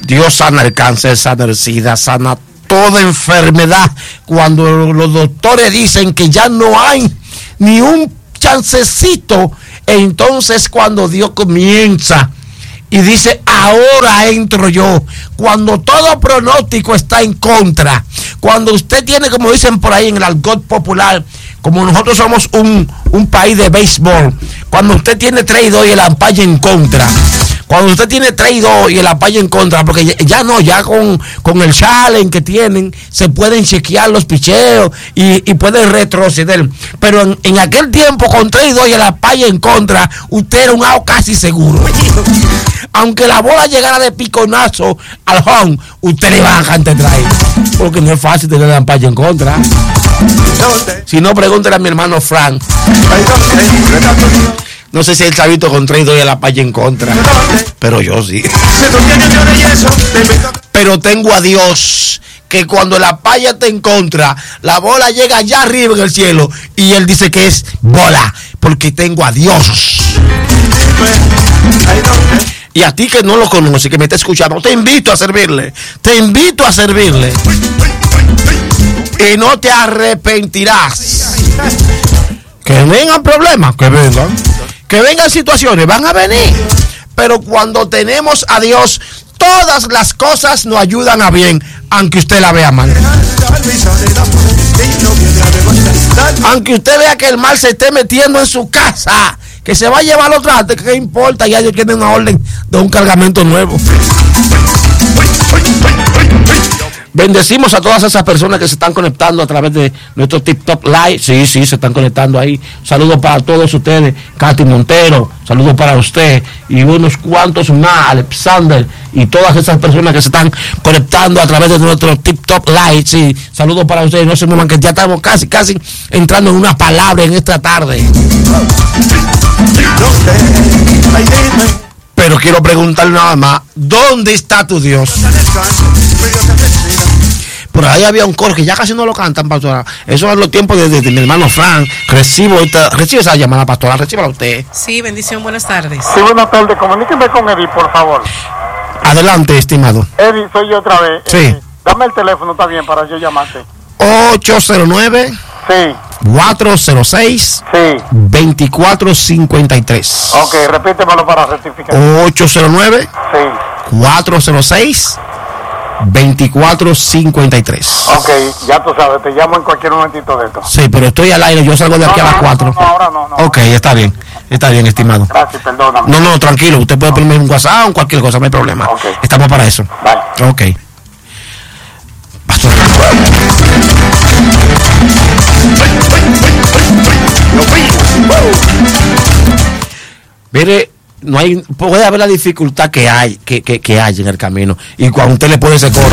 Dios sana el cáncer, sana el SIDA, sana toda enfermedad. Cuando los doctores dicen que ya no hay ni un chancecito, entonces cuando Dios comienza y dice, ahora entro yo. Cuando todo pronóstico está en contra, cuando usted tiene, como dicen por ahí en el argot popular, como nosotros somos un país de béisbol, cuando usted tiene 3-2 y el umpire en contra, cuando usted tiene 3-2 y el umpire en contra, porque ya con el challenge que tienen, se pueden chequear los picheos y pueden retroceder. Pero en aquel tiempo, con 3-2 y el umpire en contra, usted era un out casi seguro. Aunque la bola llegara de piconazo al home, usted le va a cantar ahí, porque no es fácil tener el umpire en contra. Si no, pregúntele a mi hermano Frank. No sé si el chavito con 3-2 y el umpire en contra, pero yo sí. Pero tengo a Dios, que cuando el umpire está en contra, la bola llega allá arriba en el cielo y él dice que es bola, porque tengo a Dios. Y a ti que no lo conoces, que me está escuchando, te invito a servirle. Te invito a servirle. Y no te arrepentirás. Que vengan problemas, que vengan. Que vengan situaciones, van a venir. Pero cuando tenemos a Dios, todas las cosas nos ayudan a bien, aunque usted la vea mal. Aunque usted vea que el mal se esté metiendo en su casa, que se va a llevar los trastes, ¿qué importa? Ya ellos tienen una orden de un cargamento nuevo. Bendecimos a todas esas personas que se están conectando a través de nuestro TikTok Live. Sí, se están conectando ahí. Saludos para todos ustedes. Katy Montero, saludos para usted. Y unos cuantos más, Alexander, y todas esas personas que se están conectando a través de nuestro TikTok Live. Sí, saludos para ustedes. No se muevan, que ya estamos casi entrando en una palabra en esta tarde. Pero quiero preguntarle nada más, ¿dónde está tu Dios? Por ahí había un coro que ya casi no lo cantan, pastora. Eso es los tiempos de mi hermano Frank. Recibe esa llamada, pastora. Recíbala usted. Sí, bendición, buenas tardes. Sí, buenas tardes. Comuníqueme con Eddie, por favor. Adelante, estimado. Eddie, soy yo otra vez. Sí. Dame el teléfono, está bien, para yo llamarte. 809. Sí. 406. Sí. 2453. Ok, repítemelo para rectificar. 809. Sí. 406. 2453. Ok, ya tú sabes, te llamo en cualquier momentito de esto. Sí, pero estoy al aire, yo salgo de aquí a las 4. No, ahora no. Ok, está bien, estimado. Gracias, perdóname. No, tranquilo, usted puede ponerme un WhatsApp o cualquier cosa, no hay problema. Okay. Estamos para eso. Bye. Ok. Pastor. Mire, no hay, puede haber la dificultad que hay en el camino, y cuando usted le pone ese coro,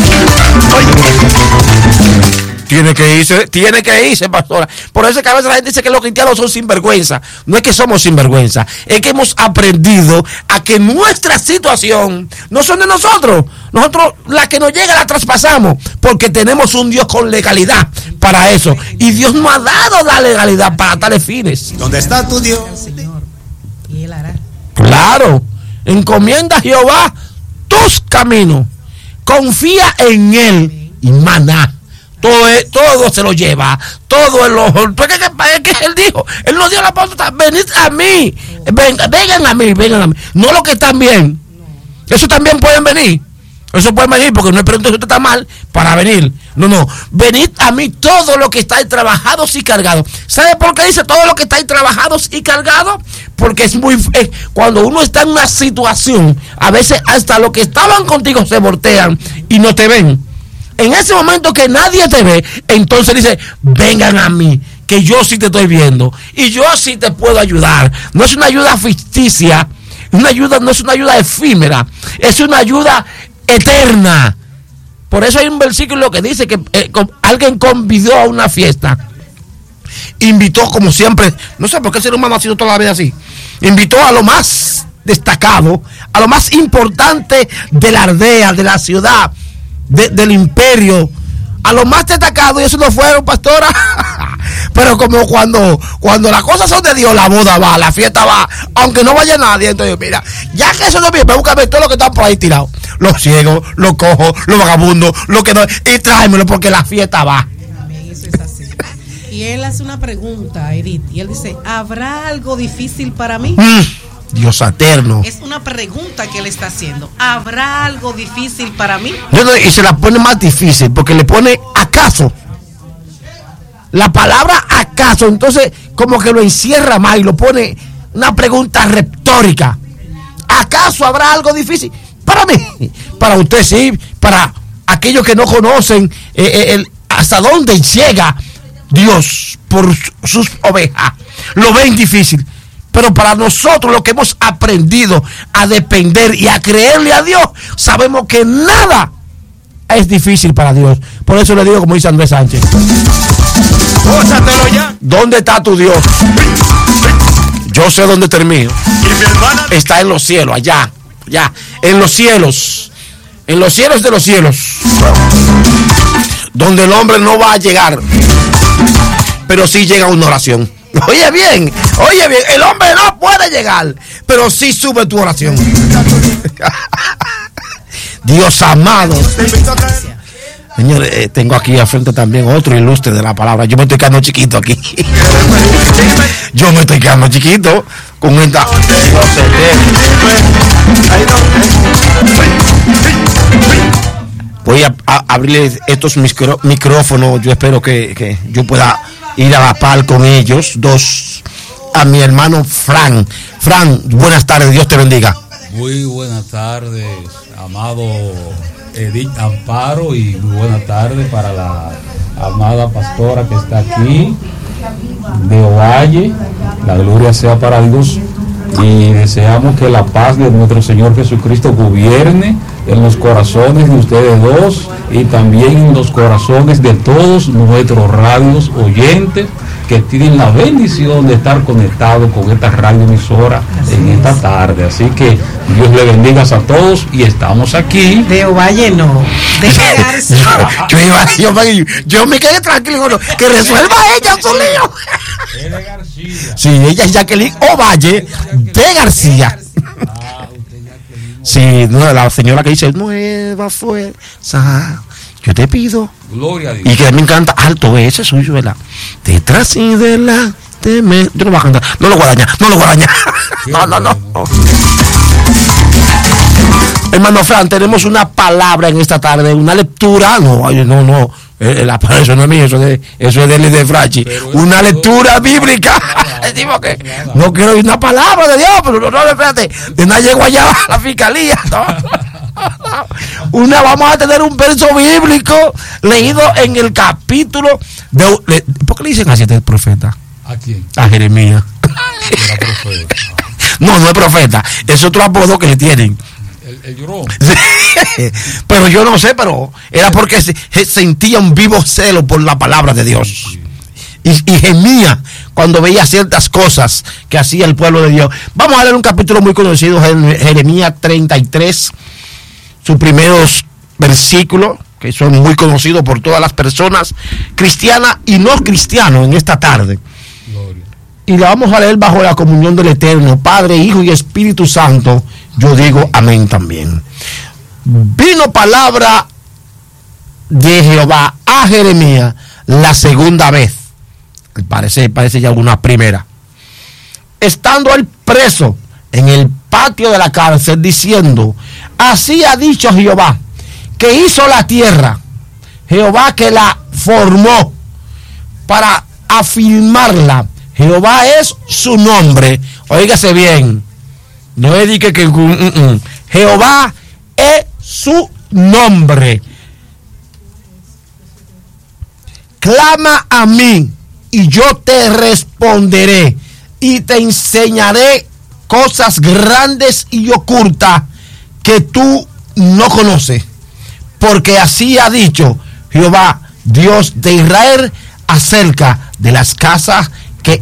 tiene que irse, pastora. Por eso es que a veces la gente dice que los cristianos son sinvergüenza. No es que somos sinvergüenza, es que hemos aprendido a que nuestra situación no son de nosotros. Nosotros la que nos llega la traspasamos, porque tenemos un Dios con legalidad para eso, y Dios nos ha dado la legalidad para tales fines. ¿Dónde está tu Dios? Señor, y Él hará. Claro, encomienda a Jehová tus caminos, confía en Él y maná. Todo se lo lleva, todo el ojo. Porque es que Él dijo, Él nos dio la pauta, venid a mí, vengan a mí. No los que están bien, eso también pueden venir. Eso puede venir, porque no es pregunta si usted está mal para venir. No, venid a mí todos los que estáis trabajados y cargados. ¿Sabe por qué dice todos los que estáis trabajados y cargados? Porque cuando uno está en una situación, a veces hasta los que estaban contigo se voltean y no te ven. En ese momento que nadie te ve, entonces dice, vengan a mí, que yo sí te estoy viendo y yo sí te puedo ayudar. No es una ayuda ficticia, no es una ayuda efímera, es una ayuda eterna. Por eso hay un versículo que dice que alguien convidó a una fiesta, invitó, como siempre, no sé por qué el ser humano ha sido toda la vida así, invitó a lo más destacado, a lo más importante de la aldea, de la ciudad, del imperio, a lo más destacado, y eso no fueron, pastora, Pero como cuando las cosas son de Dios, la boda va, la fiesta va, aunque no vaya nadie. Entonces, mira, ya que eso no viene, búscame todo lo que están por ahí tirados. Los ciegos, los cojos, los vagabundos, lo que no, y tráemelo porque la fiesta va. Amén, eso es así. Y él hace una pregunta, Edith, y él dice, ¿habrá algo difícil para mí? Dios eterno. Es una pregunta que él está haciendo. ¿Habrá algo difícil para mí? Y se la pone más difícil porque le pone acaso. La palabra acaso, entonces como que lo encierra más y lo pone una pregunta retórica. ¿Acaso habrá algo difícil? Para mí, para usted sí, para aquellos que no conocen hasta dónde llega Dios por sus ovejas, lo ven difícil. Pero para nosotros, los que hemos aprendido a depender y a creerle a Dios, sabemos que nada es difícil para Dios. Por eso le digo, como dice Andrés Sánchez, Pósatelo ya. ¿dónde está tu Dios? Yo sé dónde termino. Y mi hermana. Está en los cielos, allá, en los cielos de los cielos, donde el hombre no va a llegar, pero sí llega una oración. Oye bien, el hombre no puede llegar, pero sí sube tu oración. Dios amado. Señores, tengo aquí al frente también otro ilustre de la palabra. Yo me estoy quedando chiquito aquí. Yo me estoy quedando chiquito con esta. Voy a abrirle estos micrófonos. Yo espero que yo pueda ir a la par con ellos dos. A mi hermano Fran. Fran, buenas tardes, Dios te bendiga. Muy buenas tardes, amado Edith Amparo, y muy buenas tardes para la amada pastora que está aquí de Ovalle. La gloria sea para Dios y deseamos que la paz de nuestro Señor Jesucristo gobierne en los corazones de ustedes dos y también en los corazones de todos nuestros radios oyentes que tienen la bendición de estar conectados con esta radioemisora en esta tarde. Así que Dios le bendiga a todos y estamos aquí. De Ovalle no, de García. Yo me quedé tranquilo, no, que resuelva ella su lío. De García. Sí, ella es Jacqueline Ovalle de García. Sí, no, la señora que dice nueva fuerza, yo te pido. Gloria a Dios. Y que me encanta alto, ese es suyo, ¿verdad? Detrás y delante me... Yo no voy a cantar, no lo voy a dañar. No. Hermano Fran, tenemos una palabra en esta tarde, una lectura. No. Eso no es mío, eso es de Frachi. Una lectura bíblica. Decimos que no quiero oír una palabra de Dios, pero no, espérate, de nada llego allá a la fiscalía. Vamos a tener un verso bíblico leído en el capítulo de... ¿Por qué le dicen así a este profeta? ¿A quién? A Jeremías. Era profeta. No es profeta, es otro apodo que le tienen. El llorón. Pero yo no sé, pero era porque sentía un vivo celo por la palabra de Dios. Y gemía cuando veía ciertas cosas que hacía el pueblo de Dios. Vamos a leer un capítulo muy conocido, Jeremías 33, sus primeros versículos, que son muy conocidos por todas las personas cristianas y no cristianos en esta tarde. Gloria. Y la vamos a leer bajo la comunión del Eterno, Padre, Hijo y Espíritu Santo. Yo digo amén también. Vino palabra de Jehová a Jeremías la segunda vez. Parece ya una primera. Estando él preso en el patio de la cárcel, diciendo: así ha dicho Jehová, que hizo la tierra, Jehová que la formó para afirmarla. Jehová es su nombre. Óigase bien. No es de que Jehová es su nombre. Clama a mí y yo te responderé y te enseñaré cosas grandes y ocultas que tú no conoces. Porque así ha dicho Jehová, Dios de Israel, acerca de las casas que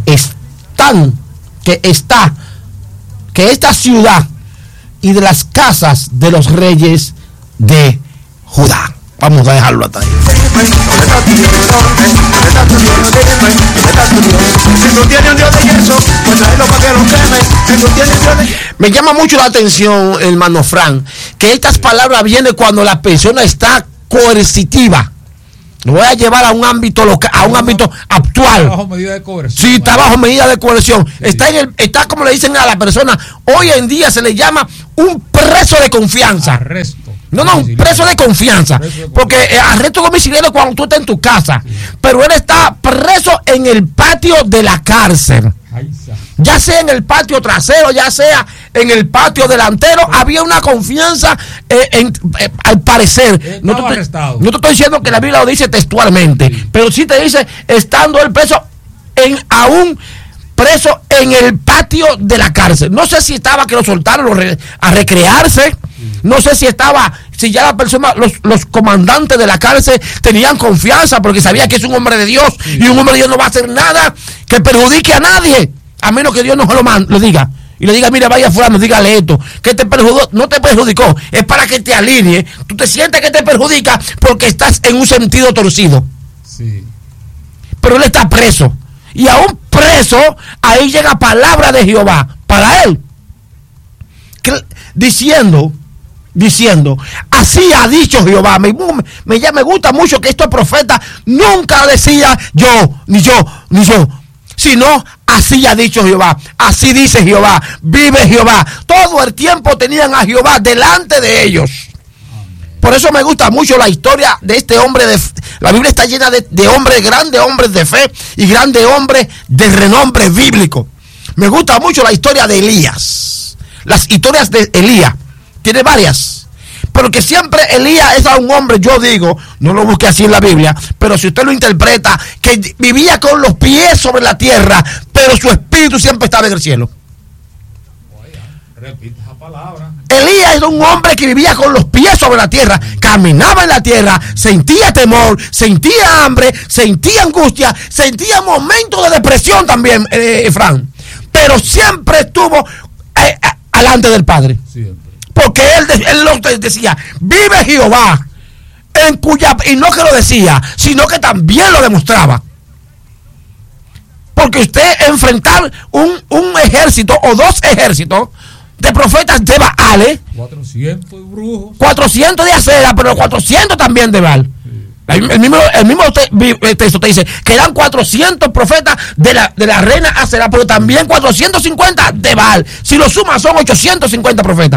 esta ciudad y de las casas de los reyes de Judá. Vamos a dejarlo hasta ahí. ¿Dónde está tu Dios? ¿Dónde está tu Dios? Dime, ¿dónde está tu Dios? Si tú tienes un Dios de yeso, pues tráelo para que lo queme. Si tú tienes un Dios de... Me llama mucho la atención, hermano Fran, que estas palabras vienen cuando la persona está coercitiva. Lo voy a llevar a un ámbito local, a un ámbito actual. Está bajo medida de coerción. Sí, está bajo medida de coerción. Sí. Está como le dicen a la persona, hoy en día se le llama un preso de confianza. Arresto. No, un preso de confianza. Porque arresto domiciliario cuando tú estás en tu casa. Sí. Pero él está preso en el patio de la cárcel. Ya sea en el patio trasero, ya sea en el patio delantero, había una confianza al parecer. No te estoy diciendo que la Biblia lo dice textualmente, sí, pero sí te dice, estando el preso aún preso en el patio de la cárcel. No sé si estaba que lo soltaron a recrearse, sí, no sé si estaba, si ya la persona, los comandantes de la cárcel tenían confianza porque sabía que es un hombre de Dios, sí, y un hombre de Dios no va a hacer nada que perjudique a nadie, a menos que Dios no se lo diga. Y le diga, mira, vaya fulano, dígale esto, que te perjudicó, no te perjudicó, es para que te alinee. Tú te sientes que te perjudica porque estás en un sentido torcido. Sí. Pero él está preso. Y aún preso, ahí llega palabra de Jehová para él. Diciendo, así ha dicho Jehová. Me gusta mucho que estos profetas nunca decía yo, sino así ha dicho Jehová, así dice Jehová, vive Jehová. Todo el tiempo tenían a Jehová delante de ellos. Por eso me gusta mucho la historia de este hombre. La Biblia está llena de hombres, grandes hombres de fe y grandes hombres de renombre bíblico. Me gusta mucho la historia de Elías. Las historias de Elías, tiene varias, pero que siempre Elías es a un hombre, yo digo, no lo busque así en la Biblia, pero si usted lo interpreta, que vivía con los pies sobre la tierra, pero su espíritu siempre estaba en el cielo. Oiga, repite esa palabra. Elías era un hombre que vivía con los pies sobre la tierra, caminaba en la tierra, sentía temor, sentía hambre, sentía angustia, sentía momentos de depresión también, Fran, pero siempre estuvo alante del Padre. Siempre. Porque él lo decía, vive Jehová, y no que lo decía, sino que también lo demostraba. Porque usted enfrentar un ejército o dos ejércitos de profetas de Baal, 400 brujos, 400 de Acera, pero 400 también de Baal. Sí. El mismo texto te dice que eran 400 profetas de la reina Acera, pero también 450 de Baal. Si lo sumas son 850 profetas.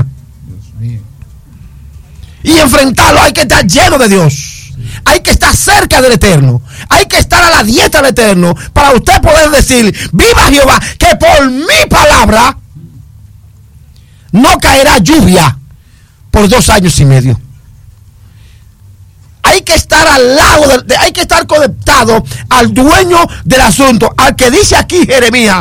Y enfrentarlo hay que estar lleno de Dios. Sí. Hay que estar cerca del Eterno. Hay que estar a la dieta del Eterno para usted poder decir, viva Jehová, que por mi palabra no caerá lluvia por 2 años y medio. Hay que estar al lado, hay que estar conectado al dueño del asunto, al que dice aquí Jeremías,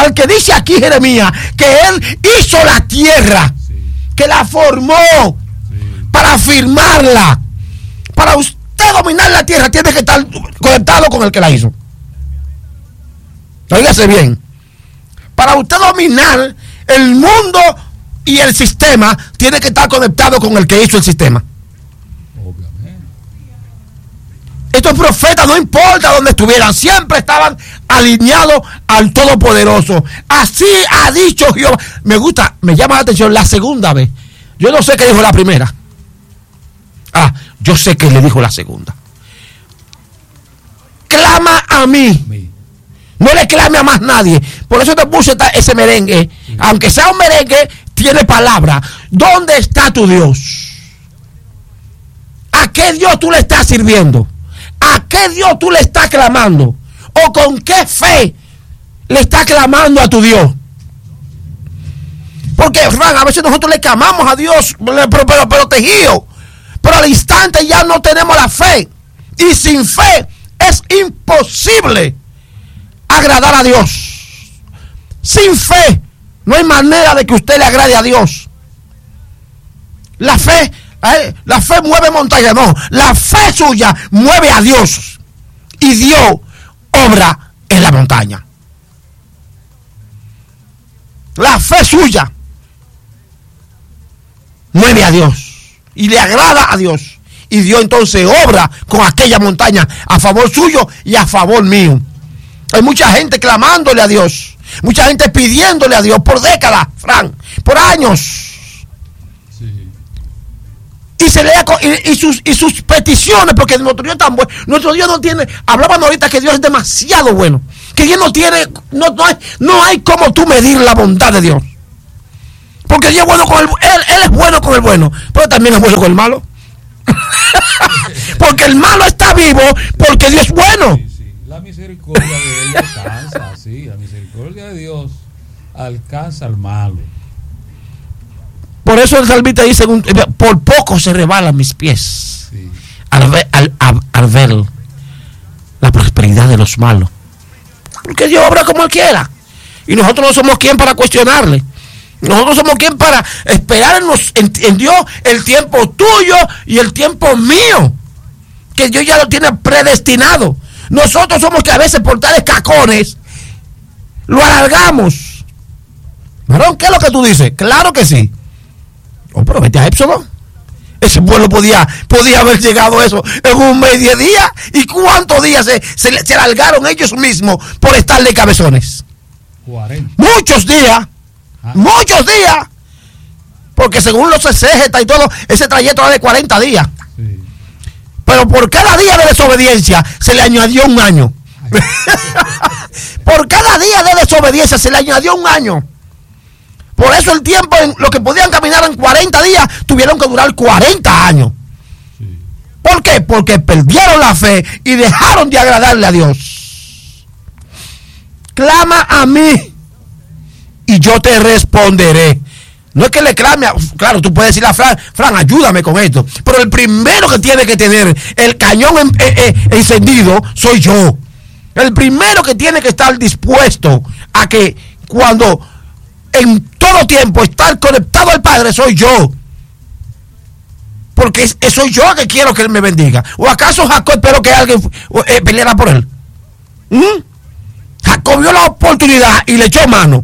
que él hizo la tierra, sí, que la formó, para afirmarla. Para usted dominar la tierra tiene que estar conectado con el que la hizo. Óigase bien. Para usted dominar el mundo y el sistema, tiene que estar conectado con el que hizo el sistema. Obviamente. Estos profetas, no importa dónde estuvieran, siempre estaban alineados al Todopoderoso. Así ha dicho Jehová. Me llama la atención la segunda vez. Yo no sé qué dijo la primera. Yo sé que le dijo la segunda. Clama a mí. No le clame a más nadie. Por eso te puse ese merengue. Sí. Aunque sea un merengue, tiene palabra. ¿Dónde está tu Dios? ¿A qué Dios tú le estás sirviendo? ¿A qué Dios tú le estás clamando? ¿O con qué fe le estás clamando a tu Dios? Porque, Fran, a veces nosotros le clamamos a Dios, pero protegido. Pero al instante ya no tenemos la fe. Y sin fe es imposible agradar a Dios. Sin fe no hay manera de que usted le agrade a Dios. La fe mueve montañas, no. La fe suya mueve a Dios. Y Dios obra en la montaña. La fe suya mueve a Dios. Y le agrada a Dios. y Dios entonces obra con aquella montaña a favor suyo y a favor mío. Hay mucha gente clamándole a Dios, mucha gente pidiéndole a Dios por décadas, Fran, por años. Y sus peticiones, porque nuestro Dios es tan bueno. Nuestro Dios no tiene, hablaban ahorita que Dios es demasiado bueno, que Dios no tiene, no hay como tú medir la bondad de Dios. Porque Dios es bueno con él es bueno con el bueno, pero también es bueno con el malo. Porque el malo está vivo porque Dios es bueno. Sí, sí. La misericordia de él alcanza, sí, la misericordia de Dios alcanza al malo. Por eso el salmista dice, por poco se rebalan mis pies, sí, al ver la prosperidad de los malos. Porque Dios obra como él quiera. Y nosotros no somos quien para cuestionarle. Nosotros somos quien para esperar en Dios el tiempo tuyo y el tiempo mío, que Dios ya lo tiene predestinado. Nosotros somos que a veces por tales cacones lo alargamos. ¿Varón, qué es lo que tú dices? Claro que sí. Oh, pero vete a Éxodo. Ese pueblo podía haber llegado a eso en un mes, 10 días. ¿Y cuántos días se alargaron ellos mismos por estar de cabezones? 40. Muchos días. Muchos días. Porque según los exégetas y todo, ese trayecto era de 40 días. Sí. Pero por cada día de desobediencia se le añadió un año. Por cada día de desobediencia se le añadió un año. Por eso el tiempo, en lo que podían caminar en 40 días, tuvieron que durar 40 años. Sí. ¿Por qué? Porque perdieron la fe y dejaron de agradarle a Dios. Clama a mí y yo te responderé. No es que le clame, claro, tú puedes decirle a Fran, ayúdame con esto. Pero el primero que tiene que tener el cañón encendido soy yo. El primero que tiene que estar dispuesto a que cuando en todo tiempo estar conectado al Padre soy yo. Porque soy yo que quiero que Él me bendiga. ¿O acaso Jacob esperó que alguien peleara por él? Jacob vio la oportunidad y le echó mano.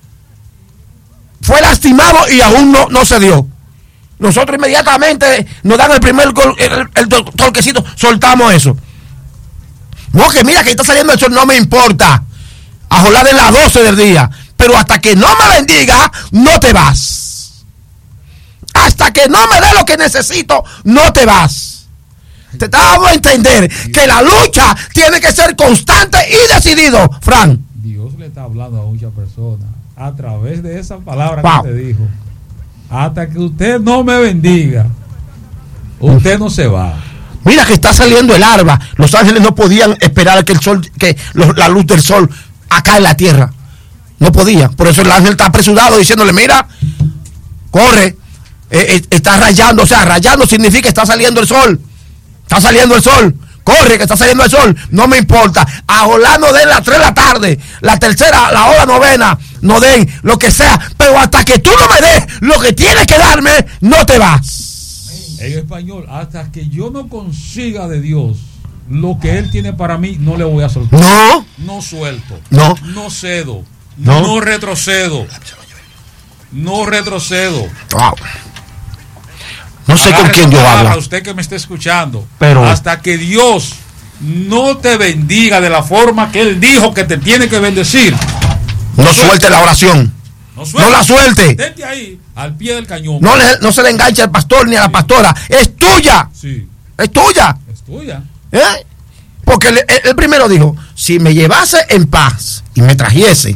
Fue lastimado y aún no se dio. Nosotros inmediatamente nos dan el primer el torquecito, soltamos eso. No, que mira que está saliendo el sol, no me importa. A jolar de las 12 del día. Pero hasta que no me bendiga, no te vas. Hasta que no me dé lo que necesito, no te vas. Te damos a entender que la lucha tiene que ser constante y decidido, Fran. Dios le está hablando a muchas personas a través de esa palabra que te dijo. Hasta que usted no me bendiga, usted no se va. Mira que está saliendo el alba. Los ángeles no podían esperar que el sol, la luz del sol acá en la tierra. No podía. Por eso el ángel está apresurado diciéndole, mira, corre, está rayando. O sea, rayando significa que está saliendo el sol. Está saliendo el sol. Corre, que está saliendo el sol. No me importa. A Ojalá no den las 3 de la tarde, la tercera, la hora novena, no den lo que sea. Pero hasta que tú no me des lo que tienes que darme, no te vas. En español, hasta que yo no consiga de Dios lo que Él tiene para mí, no le voy a soltar. No. No suelto. No. No cedo. No. No retrocedo. No retrocedo. Wow. No sé con quién yo hablo. A usted que me esté escuchando. Pero hasta que Dios no te bendiga de la forma que Él dijo que te tiene que bendecir. No suelte la oración. No la suelte. Desde ahí, al pie del cañón. No se le enganche al pastor ni a la pastora. Es tuya. Sí. Es tuya. Es tuya. Porque él primero dijo, si me llevase en paz y me trajese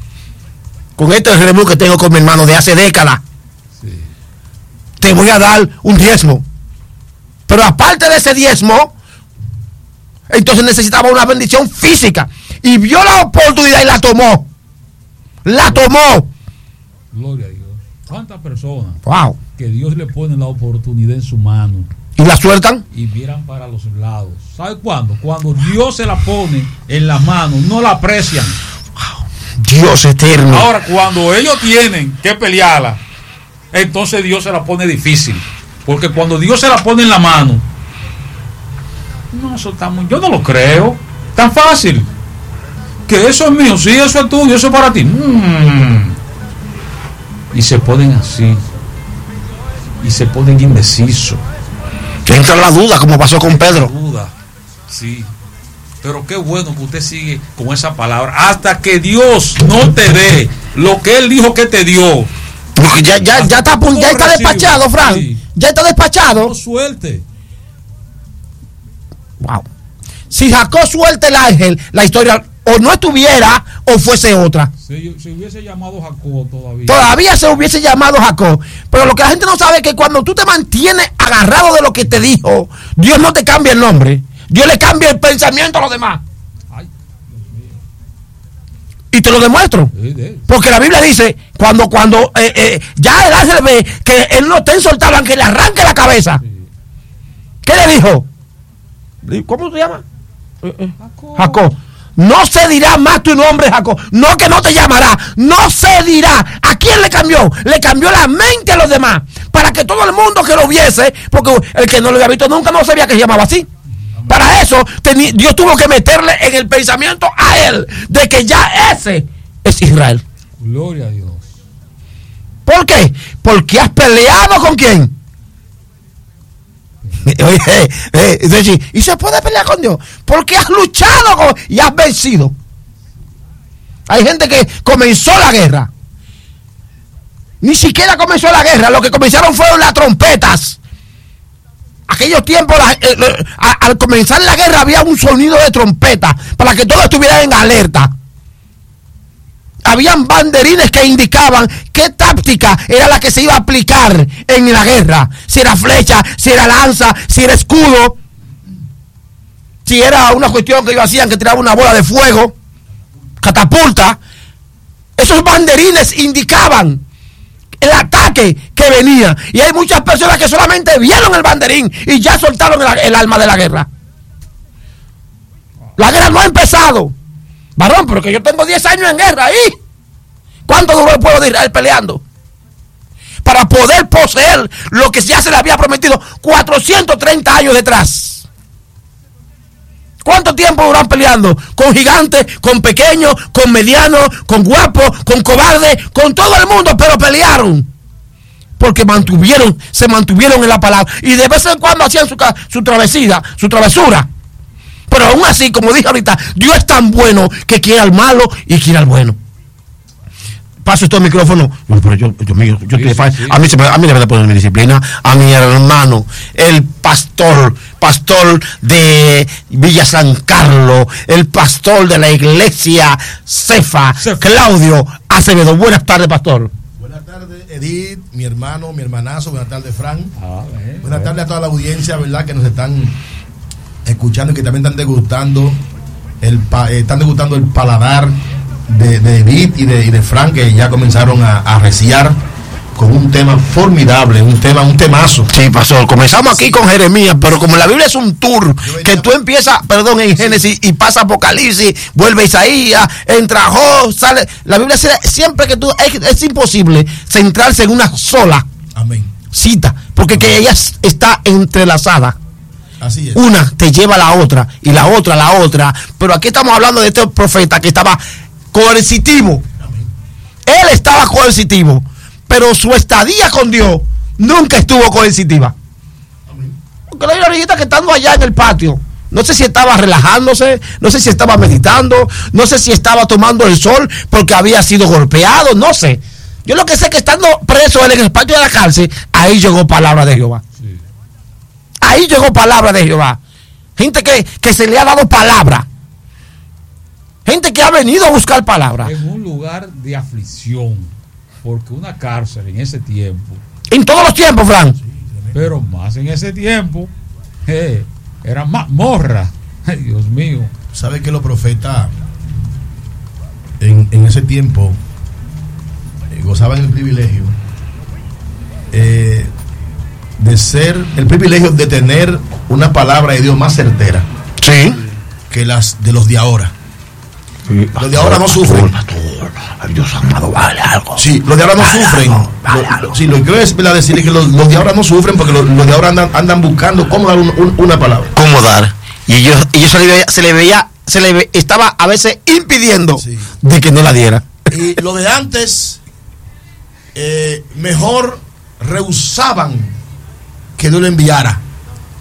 con este revolú que tengo con mi hermano de hace décadas, sí, te voy a dar un diezmo. Pero aparte de ese diezmo, entonces necesitaba una bendición física. Y vio la oportunidad y la tomó. La tomó. Gloria a Dios. ¿Cuántas personas que Dios le pone la oportunidad en su mano y la sueltan y miran para los lados? ¿Sabe cuándo? Cuando Dios se la pone en la mano, no la aprecian. Dios eterno. Ahora, cuando ellos tienen que pelearla, entonces Dios se la pone difícil. Porque cuando Dios se la pone en la mano, no, eso está muy, yo no lo creo. Tan fácil. Que eso es mío, sí, eso es tuyo, eso es para ti. Y se ponen así. Y se ponen indecisos. Que entra la duda, como pasó con Pedro. Duda, sí. Pero qué bueno que usted sigue con esa palabra hasta que Dios no te dé lo que Él dijo que te dio. Porque ya está despachado, Fran. Sí. Ya está despachado. No suelte. Wow. Si Jacob suelta el ángel, la historia o no estuviera o fuese otra. Se hubiese llamado Jacob todavía. Todavía se hubiese llamado Jacob. Pero lo que la gente no sabe es que cuando tú te mantienes agarrado de lo que te dijo, Dios no te cambia el nombre. Dios le cambia el pensamiento a los demás. Ay, Dios mío. Y te lo demuestro. Porque la Biblia dice, cuando ya el ángel ve que él no está soltado, aunque le arranque la cabeza. Sí. ¿Qué le dijo? ¿Cómo se llama? Jacob. No se dirá más tu nombre, Jacob. No, que no te llamará. No se dirá. ¿A quién le cambió? Le cambió la mente a los demás. Para que todo el mundo que lo viese, porque el que no lo había visto nunca no sabía que se llamaba así. Para eso Dios tuvo que meterle en el pensamiento a él de que ya ese es Israel. Gloria a Dios. ¿Por qué? Porque has peleado con quién. Y se puede pelear con Dios porque has luchado y has vencido. Hay gente que comenzó la guerra, ni siquiera comenzó la guerra, lo que comenzaron fueron las trompetas. Aquellos tiempos, al comenzar la guerra había un sonido de trompeta para que todos estuvieran en alerta. Habían banderines que indicaban qué táctica era la que se iba a aplicar en la guerra. Si era flecha, si era lanza, si era escudo, si era una cuestión que ellos hacían que tiraba una bola de fuego, catapulta. Esos banderines indicaban el ataque que venía. Y hay muchas personas que solamente vieron el banderín y ya soltaron el alma de la guerra. La guerra no ha empezado. Varón, pero que yo tengo 10 años en guerra ahí. ¿Cuánto duró el pueblo de Israel peleando? Para poder poseer lo que ya se le había prometido 430 años detrás. ¿Cuánto tiempo duran peleando? Con gigantes, con pequeños, con medianos, con guapos, con cobardes, con todo el mundo, pero pelearon. Porque se mantuvieron en la palabra. Y de vez en cuando hacían su travesura. Pero aún así, como dije ahorita, Dios es tan bueno que quiere al malo y quiere al bueno. Paso este micrófono. No, pero yo sí. A mí debe de poner mi disciplina. A mi hermano, el pastor de Villa San Carlos, el pastor de la iglesia Cefa, Claudio Acevedo. Buenas tardes, pastor. Buenas tardes, Edith, mi hermano, mi hermanazo. Buenas tardes, Frank. Buenas tardes a toda la audiencia, ¿verdad? Que nos están escuchando y que también están degustando el paladar de Edith y de Frank, que ya comenzaron a arreciar con un tema formidable, un temazo. Sí, pastor, comenzamos aquí con Jeremías, pero como la Biblia es un tour, que tú empiezas, en Génesis y pasa Apocalipsis, vuelve Isaías, entra Job, sale, la Biblia siempre que es imposible centrarse en una sola cita, porque que ella está entrelazada. Así es. Una te lleva a la otra, y la otra, pero aquí estamos hablando de este profeta que estaba coercitivo. Amén. Él estaba coercitivo, pero su estadía con Dios nunca estuvo coercitiva. Amén. Porque la ahorita que estando allá en el patio, no sé si estaba relajándose, no sé si estaba meditando, no sé si estaba tomando el sol porque había sido golpeado, no sé. Yo lo que sé es que estando preso él en el patio de la cárcel, ahí llegó palabra de Jehová. Sí. Ahí llegó palabra de Jehová. Gente que se le ha dado palabra. Gente que ha venido a buscar palabra. En un lugar de aflicción. Porque una cárcel en ese tiempo. En todos los tiempos, Fran. Pero más en ese tiempo. Era mazmorra. Ay, Dios mío. ¿Sabe que los profetas en ese tiempo gozaban el privilegio el privilegio de tener una palabra de Dios más certera? Sí. Que las de los de ahora. Sí, los de ahora no sufren. Dios amado, vale algo. Sí, los de ahora no sufren. Sí, lo que quiero es decir que los de ahora no sufren porque los de ahora andan buscando cómo dar una palabra. Cómo dar. Y ellos se le veía, estaba a veces impidiendo de que no la diera. Y lo de antes, mejor rehusaban que Dios lo enviara.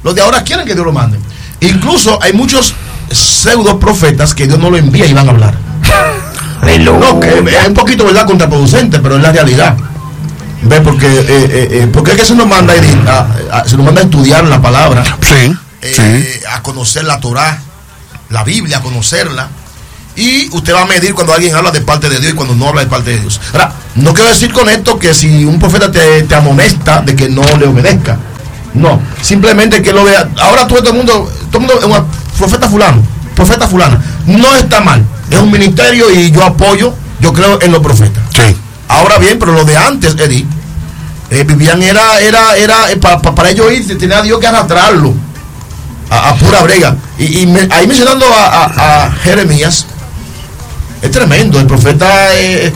Los de ahora quieren que Dios lo mande. Incluso hay muchos pseudo profetas que Dios no lo envía y van a hablar. No, que es un poquito, ¿verdad?, contraproducente, pero es la realidad. ¿Ves? Porque es que se nos manda se nos manda a estudiar la palabra, a conocer la Torá, la Biblia, a conocerla. Y usted va a medir cuando alguien habla de parte de Dios y cuando no habla de parte de Dios. Ahora, no quiero decir con esto que si un profeta te amonesta de que no le obedezca. No, simplemente que lo vea. Ahora todo el mundo es un profeta fulana. No está mal. Es un ministerio y yo apoyo, yo creo en los profetas. Sí. Ahora bien, pero lo de antes, Edith, vivían para ellos ir, tenía Dios que arrastrarlo a pura brega. Ahí mencionando a Jeremías, es tremendo. El profeta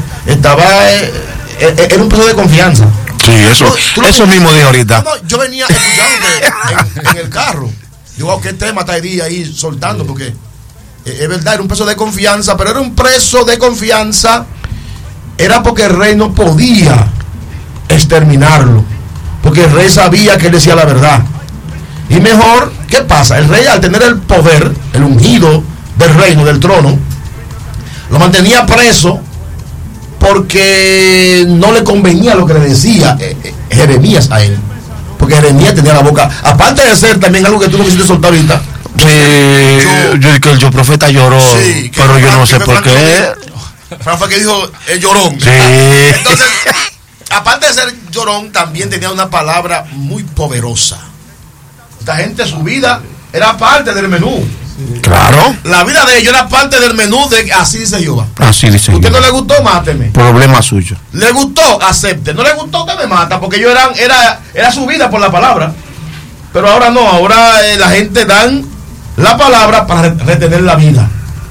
era un peso de confianza. Sí, eso mismo dijo ahorita. Yo venía escuchando en el carro. Digo, ¿qué tema está Edith ahí soltando? Porque es verdad, era un preso de confianza, pero era un preso de confianza. Era porque el rey no podía exterminarlo, porque el rey sabía que él decía la verdad. Y mejor, ¿qué pasa? El rey, al tener el poder, el ungido del reino, del trono, lo mantenía preso porque no le convenía lo que le decía Jeremías a él. Porque Jeremías tenía la boca, aparte de ser también algo que tú no quisiste soltar ahorita. Yo profeta lloró, sí, pero yo no sé por qué. Fran fue que dijo el llorón. Sí. Entonces, aparte de ser llorón, también tenía una palabra muy poderosa. Esta gente, su vida era parte del menú. Claro. La vida de ellos era parte del menú de así dice Jehová. Así dice Jehová. ¿Usted Jehová. no le gustó? Máteme. Problema suyo. ¿Le gustó? Acepte. ¿No le gustó? Usted me mata. Porque ellos era su vida por la palabra. Pero ahora no. Ahora la gente dan la palabra para retener la vida.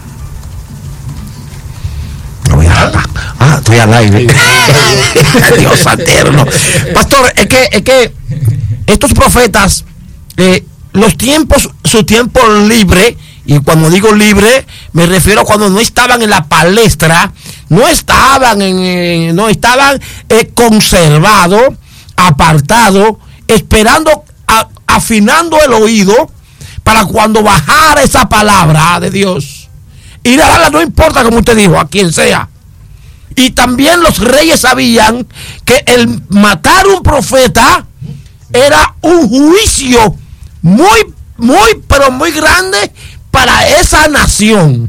Estoy al aire. Dios eterno. Pastor, es que estos profetas, su tiempo libre, y cuando digo libre, me refiero a cuando no estaban en la palestra, no estaban conservados, apartados, esperando, afinando el oído para cuando bajara esa palabra de Dios. Y darla, no importa como usted dijo, a quien sea. Y también los reyes sabían que el matar un profeta era un juicio pero muy grande para esa nación.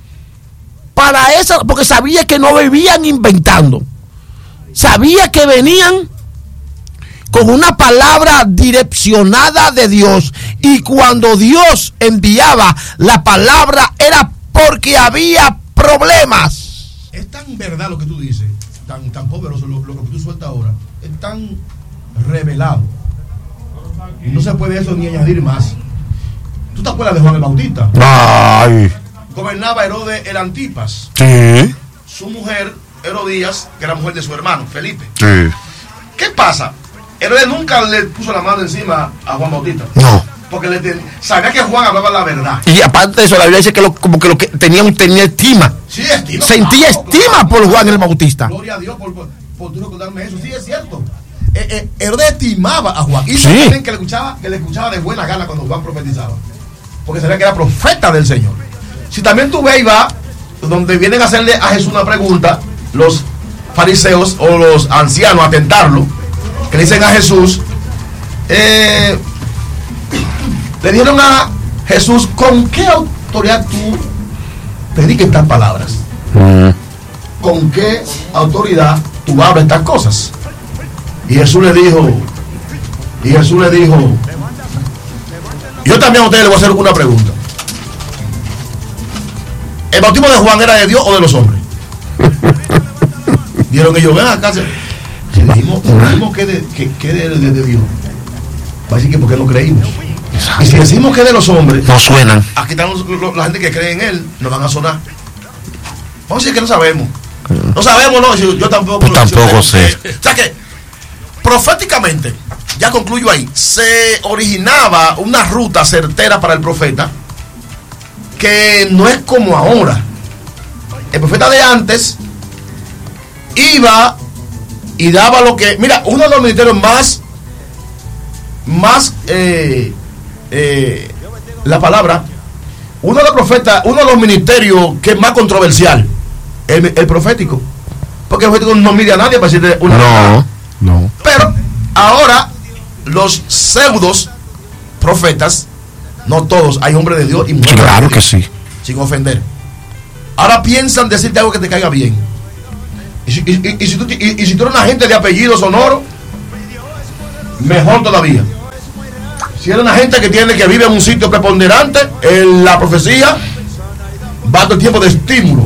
Porque sabía que no vivían inventando. Sabía que venían con una palabra direccionada de Dios. Y cuando Dios enviaba la palabra era porque había problemas. Es tan verdad lo que tú dices, tan poderoso lo que tú sueltas ahora, es tan revelado. Y no se puede eso ni añadir más. ¿Tú te acuerdas de Juan el Bautista? Ay. Gobernaba Herodes el Antipas. Sí. Su mujer, Herodías, que era mujer de su hermano, Felipe. Sí. ¿Qué pasa? Herodes nunca le puso la mano encima a Juan Bautista. No. Porque sabía que Juan hablaba la verdad. Y aparte de eso, la Biblia dice que lo que tenía estima. Sí, estima. Sentía estima por Juan el Bautista. Gloria a Dios por tú recordarme eso. Sí, es cierto. Herodes estimaba a Juan. Y sí. También que le escuchaba de buena gana cuando Juan profetizaba. Porque sabía que era profeta del Señor. Si también tú ves y vas, donde vienen a hacerle a Jesús una pregunta, los fariseos o los ancianos a tentarlo, que le dicen a Jesús, le dijeron a Jesús, ¿con qué autoridad tú predicas estas palabras? ¿Con qué autoridad tú hablas estas cosas? Y Jesús le dijo, yo también a ustedes les voy a hacer una pregunta. ¿El bautismo de Juan era de Dios o de los hombres? Dieron ellos, ven acá. Si dijimos que de Dios, va a decir que porque no creímos. Y si decimos que de los hombres, no suenan. Aquí están la gente que cree en él, nos van a sonar. Vamos a decir que no sabemos. No sabemos, no, yo tampoco. Pues tampoco sé. O sea que, proféticamente, ya concluyo ahí, se originaba una ruta certera para el profeta que no es como ahora. El profeta de antes iba y daba lo que... Mira, uno de los ministerios más la palabra. Uno de los profetas, uno de los ministerios que es más controversial, el profético. Porque el profético no mide a nadie para decirte una verdad. No. Pero ahora los pseudos profetas, no todos, hay hombres de Dios y mujeres. Claro que sí. Sin ofender. Ahora piensan decirte algo que te caiga bien. Y si tú eres una gente de apellido sonoro, mejor todavía. Si eres una gente que vive en un sitio preponderante, en la profecía va todo el tiempo de estímulo.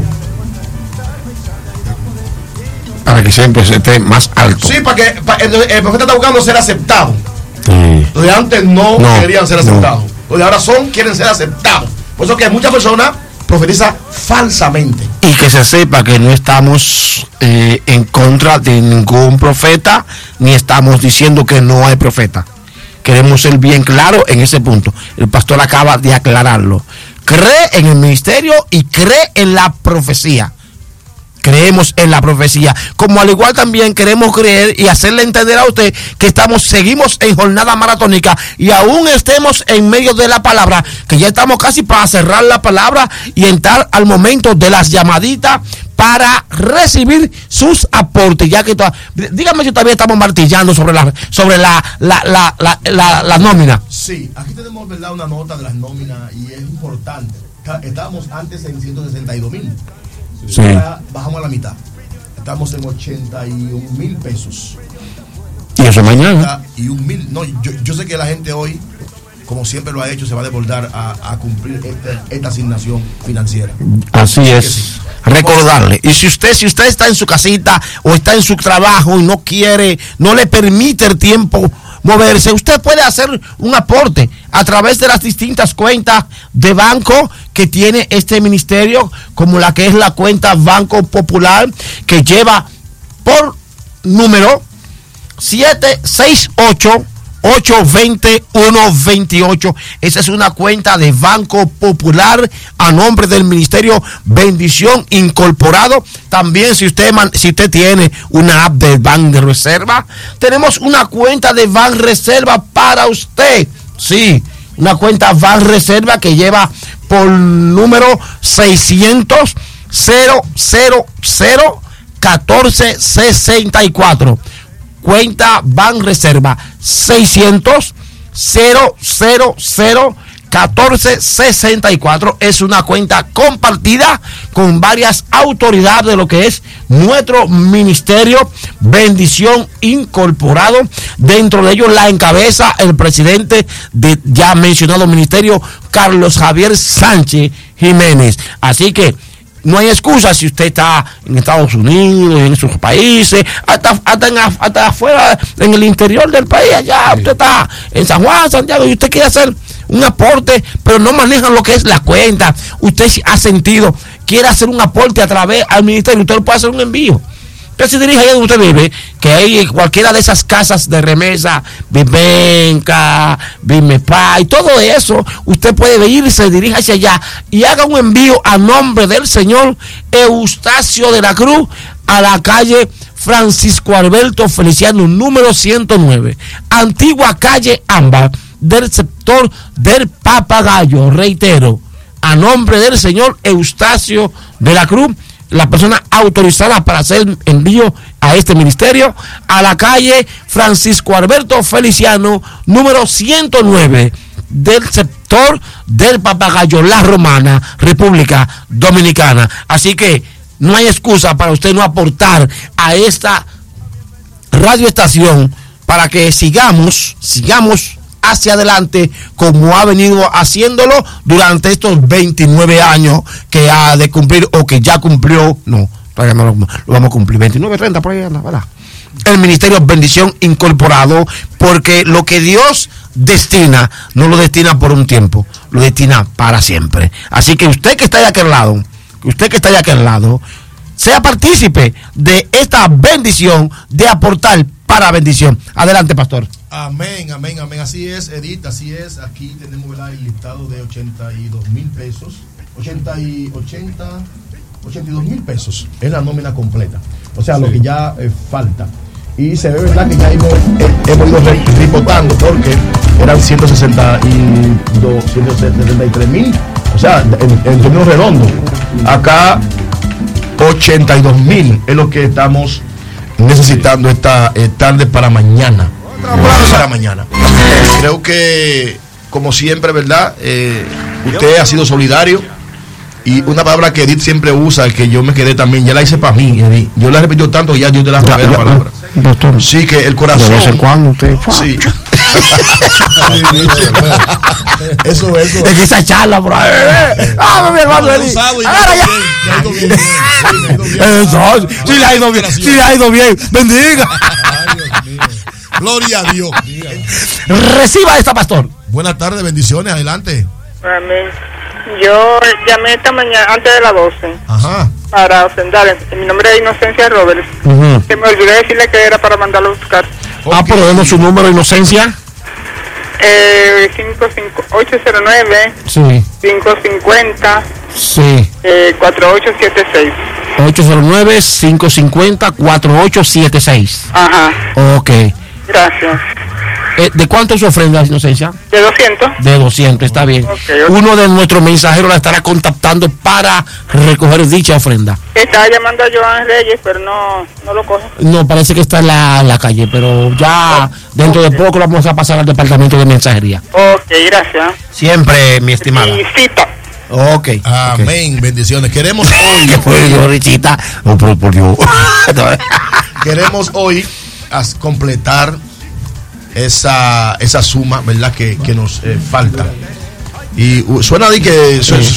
Para que siempre se esté más alto. Sí, para que el profeta está buscando ser aceptado. Sí. Los de antes no querían ser aceptados. Los de ahora quieren ser aceptados. Por eso que muchas personas profetizan falsamente. Y que se sepa que no estamos en contra de ningún profeta, ni estamos diciendo que no hay profeta. Queremos ser bien claros en ese punto. El pastor acaba de aclararlo. Cree en el ministerio y cree en la profecía. Creemos en la profecía, como al igual también queremos creer y hacerle entender a usted que seguimos en jornada maratónica y aún estemos en medio de la palabra, que ya estamos casi para cerrar la palabra y entrar al momento de las llamaditas para recibir sus aportes, ya que dígame si todavía estamos martillando sobre la nómina. Sí, aquí tenemos, ¿verdad?, una nota de las nóminas y es importante. Estábamos antes en 162,000. Sí. Ahora bajamos a la mitad. Estamos en 81,000 pesos. Y eso mañana. Y 1,000. No, yo sé que la gente hoy, como siempre lo ha hecho, se va a desbordar a cumplir esta asignación financiera. Así es. Sí. Recordarle. Y si usted está en su casita o está en su trabajo y no le permite el tiempo moverse, usted puede hacer un aporte a través de las distintas cuentas de banco que tiene este ministerio, como la que es la cuenta Banco Popular, que lleva por número 768-820-128. Esa es una cuenta de Banco Popular a nombre del Ministerio Bendición Incorporado. También si usted tiene una app de Banreserva, tenemos una cuenta de Banreserva para usted. Sí, una cuenta Banreserva que lleva por número 600 000 1464. Cuenta Banreserva 600 000 1464. Es una cuenta compartida con varias autoridades de lo que es nuestro ministerio Bendición Incorporado. Dentro de ellos la encabeza el presidente de ya mencionado ministerio, Carlos Javier Sánchez Jiménez. Así que no hay excusa si usted está en Estados Unidos, en sus países, hasta afuera, en el interior del país, allá, usted está en San Juan, Santiago, y usted quiere hacer un aporte, pero no manejan lo que es la cuenta. Usted ha sentido, quiere hacer un aporte a través al ministerio, usted puede hacer un envío. Usted se dirige allá donde usted vive, que hay cualquiera de esas casas de remesa, Vivenca, Vimepa y todo eso, usted puede irse, dirige hacia allá y haga un envío a nombre del señor Eustacio de la Cruz a la calle Francisco Alberto Feliciano, número 109, antigua calle Ámbar, del sector del Papagayo. Reitero, a nombre del señor Eustacio de la Cruz, la persona autorizada para hacer envío a este ministerio, a la calle Francisco Alberto Feliciano, número 109, del sector del Papagayo, La Romana, República Dominicana. Así que no hay excusa para usted no aportar a esta radioestación para que sigamos hacia adelante como ha venido haciéndolo durante estos 29 años que ha de cumplir o que ya cumplió. No, todavía no lo vamos a cumplir, 29, 30 por ahí anda, ¿verdad? El Ministerio Bendición Incorporado, porque lo que Dios destina, no lo destina por un tiempo, lo destina para siempre. Así que usted que está de aquel lado, sea partícipe de esta bendición, de aportar para bendición. Adelante, pastor. Amén. Así es, Edith, así es. Aquí tenemos, ¿verdad?, el listado de 82,000 pesos. 82,000 pesos es la nómina completa. O sea, lo que ya falta. y se ve, ¿verdad?, que ya hemos ido ripotando, porque eran 163,000, o sea, en términos redondos. Acá 82,000 es lo que estamos necesitando esta tarde para mañana. Creo que, como siempre, ¿verdad?, usted ha sido solidario. Y una palabra que Edith siempre usa, que yo me quedé también, ya la hice para mí, Edith. Yo la he repetido tanto, ya Dios te la robé la palabra. Doctor, sí, que el corazón. de vez en cuando usted. Sí. Eso. Es que esa charla, bro. Mi hermano Edith. Sí, le ha ido bien. Sí, le ha ido bien. Bendiga. Gloria a Dios. Reciba esta, pastor. Buenas tardes, bendiciones, adelante. Amén. Yo llamé esta mañana antes de las 12. Ajá. Para ofrendar. Mi nombre es Inocencia Roberts. Que me olvidé decirle que era para mandarlo a buscar. Pero denos su número, Inocencia. 809. Sí. 550. Sí. 4876. 809-550-4876. Ajá. Ok. Gracias. ¿De cuánto su ofrenda, Inocencia? De 200. De 200, está bien. Okay. Uno de nuestros mensajeros la estará contactando para recoger dicha ofrenda. Estaba llamando a Joan Reyes, pero no lo coge. No, parece que está en la calle, pero ya dentro de poco lo vamos a pasar al departamento de mensajería. Ok, gracias. Siempre, mi estimada. Y cita. Ok. Amén, bendiciones. Queremos hoy. ¿Qué fue, Richita? No, pero por Dios. Queremos hoy completar esa suma, ¿verdad?, que nos falta. Y suena de que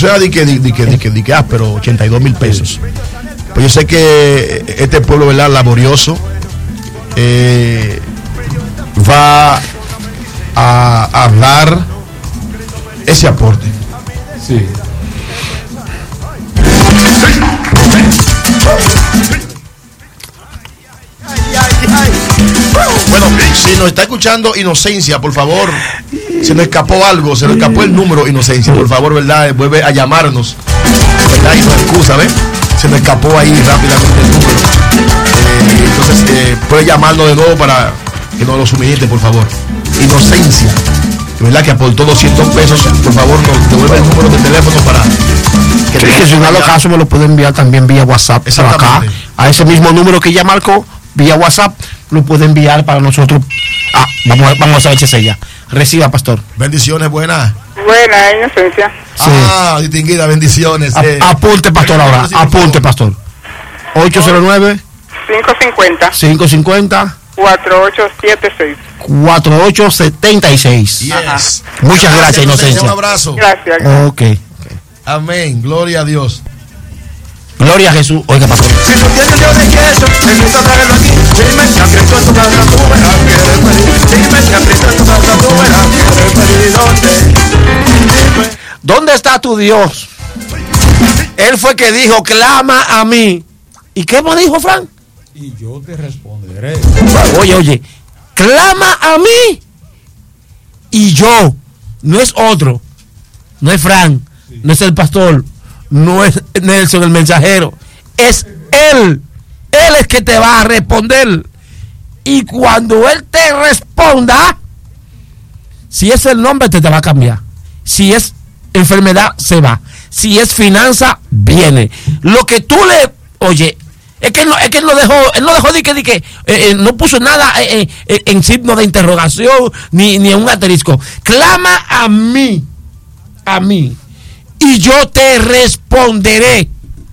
pero 82,000 pesos. Pues yo sé que este pueblo, ¿verdad?, laborioso, va a dar ese aporte. Sí. Bueno, si nos está escuchando Inocencia, por favor, se nos escapó algo, se nos escapó el número, Inocencia, por favor, ¿verdad?, vuelve a llamarnos, ¿verdad?, y nos excusa, ¿ves? Se nos escapó ahí rápidamente el número. Entonces, puede llamarnos de nuevo para que nos lo suministre, por favor. Inocencia, ¿verdad?, que aportó 200 pesos, por favor, nos devuelve el número de teléfono para que si en dado caso me lo puede enviar también vía WhatsApp por acá, a ese mismo número que ya marcó, vía WhatsApp, lo puede enviar para nosotros. Vamos a ver si es ella. Reciba, pastor. Bendiciones, buenas. Buena, Inocencia. Sí. Distinguida, bendiciones. Apunte, pastor, ahora. Apunte, pastor. 809 550 4876. 4876. Yes. Muchas gracias, Inocencia. Un abrazo. Gracias. Ok. Amén. Gloria a Dios. Gloria a Jesús. Oiga, pastor. Si tú tienes Dios de queso, te invito a traerlo aquí. Dime si aprieto en tu casa, tú verás que eres feliz. Dime si aprieto en tu casa, tú verás que eres feliz. ¿Dónde está tu Dios? Él fue que dijo, clama a mí. ¿Y qué me dijo, Frank? Y yo te responderé. Oye, clama a mí. Y yo, no es otro, no es Frank, no es el pastor, no es Nelson el mensajero, es Él. Él es que te va a responder. Y cuando Él te responda, si es el nombre, te va a cambiar. Si es enfermedad, se va. Si es finanza, viene. Lo que tú le... Oye, es que él no dejó de que no puso nada en signo de interrogación ni en un asterisco. Clama a mí, y yo te responderé.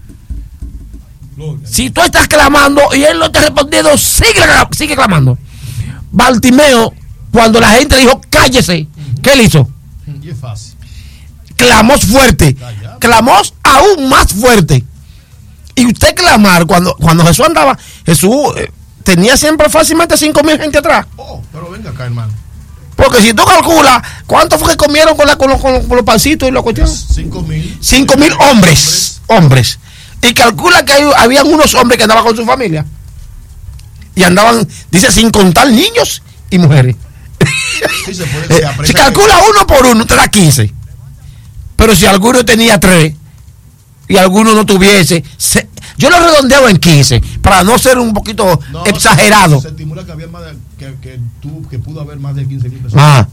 Si tú estás clamando y él no te ha respondido, sigue clamando. Bartimeo, cuando la gente dijo cállese, ¿qué él hizo? Y es fácil. Clamó fuerte, clamó aún más fuerte. Y usted clamar, cuando Jesús andaba, Jesús tenía siempre fácilmente 5,000 gente atrás. Pero venga acá, hermano. Porque si tú calculas, ¿cuántos fue que comieron con los pancitos y la cuestión? 5,000. 5,000 hombres. Y calcula que habían unos hombres que andaban con su familia. Y andaban, dice, sin contar niños y mujeres. Sí, si calcula uno por uno, te da 15. Pero si alguno tenía 3 y alguno no tuviese, Yo lo redondeo en 15, para no ser un poquito exagerado. Se estimula que había más que pudo haber más de 15,000 personas.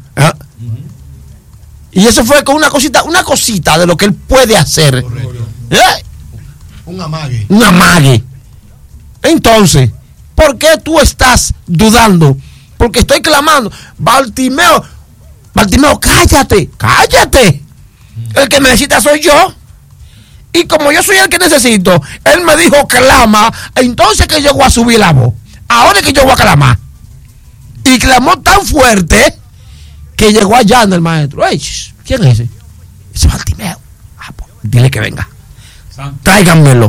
Y eso fue con una cosita de lo que él puede hacer. Un amague. Un amague. Entonces, ¿por qué tú estás dudando? Porque estoy clamando, Bartimeo, cállate. El que necesita soy yo. Y como yo soy el que necesito, él me dijo clama, entonces que yo voy a subir la voz. Ahora es que yo voy a clamar. Y clamó tan fuerte que llegó allá en el maestro. Ey, ¿quién es ese? Ese es Bartimeo. Pues, dile que venga. Tráiganmelo.